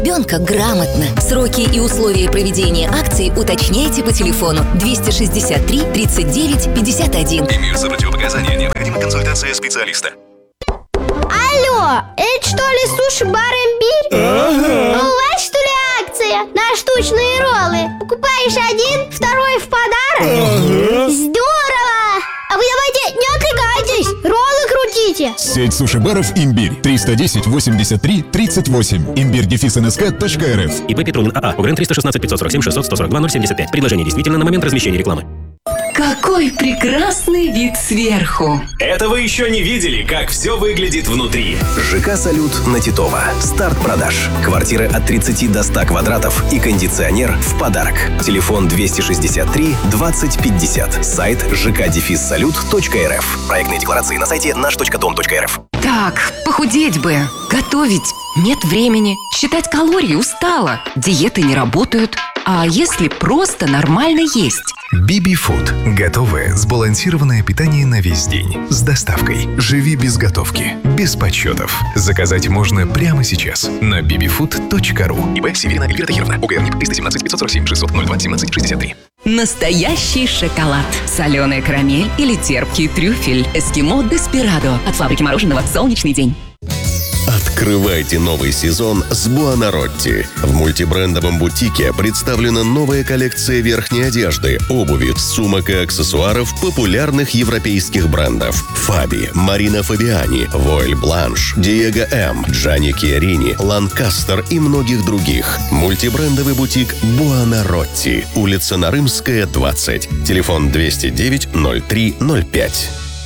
Ребенка грамотно. Сроки и условия проведения акции уточняйте по телефону 263 39 51. Имеются противопоказания. Необходима консультация специалиста. Алло, это что ли суши-бар «Имбирь»? Ага. У вас что ли акция на штучные роллы? Покупаешь один, второй в подарок? Ага. Здорово! А вы давайте не отвлекайтесь, роллы крутите. Сеть суши-баров «Имбирь». 310 83 38. Имбирь-nsк.рф. ИП Петрунин АА. УГРН 316 547 600 142 075. Предложение действительно на момент размещения рекламы. Какой прекрасный вид сверху! Это вы еще не видели, как все выглядит внутри. ЖК «Салют» на Титова. Старт продаж. Квартиры от 30 до 100 квадратов и кондиционер в подарок. Телефон 263 20 50. Сайт жк-салют.рф. Проектные декларации на сайте наш.дом.рф. Так, похудеть бы, готовить нет времени, считать калории устала, диеты не работают. А если просто нормально есть? Биби Фуд. Готовое, сбалансированное питание на весь день. С доставкой. Живи без готовки. Без подсчетов. Заказать можно прямо сейчас на bbfood.ru. ИП Северина Эльвира Тахировна. УГРН 317 547 600 02 17 63. Настоящий шоколад, соленая карамель или терпкий трюфель. Эскимо Деспирадо от фабрики мороженого «Солнечный день». Открывайте новый сезон с Буонаротти. В мультибрендовом бутике представлена новая коллекция верхней одежды, обуви, сумок и аксессуаров популярных европейских брендов: Фаби, Марина Фабиани, Войль Бланш, Диего М, Джанни Киарини, Ланкастер и многих других. Мультибрендовый бутик Буонаротти. Улица Нарымская, 20. Телефон 209 03 05.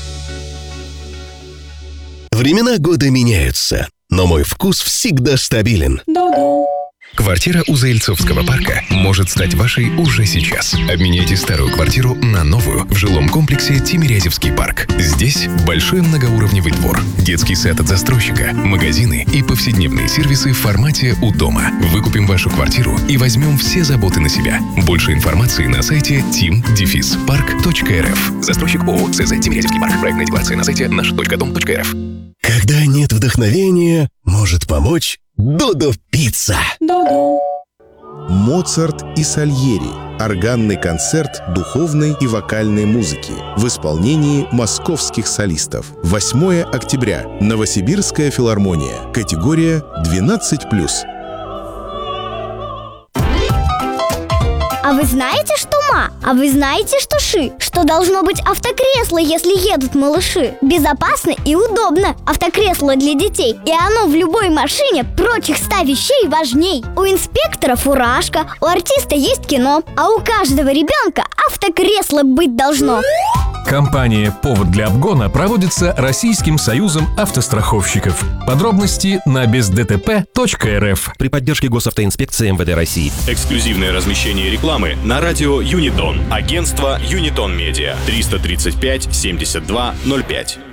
Времена года меняются, но мой вкус всегда стабилен. Квартира у Заильцовского парка может стать вашей уже сейчас. Обменяйте старую квартиру на новую в жилом комплексе Тимирязевский парк. Здесь большой многоуровневый двор, детский сад от застройщика, магазины и повседневные сервисы в формате «У дома». Выкупим вашу квартиру и возьмем все заботы на себя. Больше информации на сайте tim-park.rf. Застройщик ООО ЦЗ Тимирязевский парк. Проектная декларация на сайте наш.дом.рф. Когда нет вдохновения, может помочь Додо Пицца. Моцарт и Сальери. Органный концерт духовной и вокальной музыки в исполнении московских солистов. 8 октября. Новосибирская филармония. Категория 12+. А вы знаете, что ма? А вы знаете, что ши? Что должно быть автокресло, если едут малыши? Безопасно и удобно. Автокресло для детей. И оно в любой машине прочих 100 вещей важней. У инспектора фуражка, у артиста есть кино, а у каждого ребенка автокресло быть должно. Кампания «Повод для обгона» проводится Российским союзом автостраховщиков. Подробности на бездтп.рф. При поддержке Госавтоинспекции МВД России. Эксклюзивное размещение рекламы на радио Юнитон. Агентство Юнитон Медиа. 335 72 05.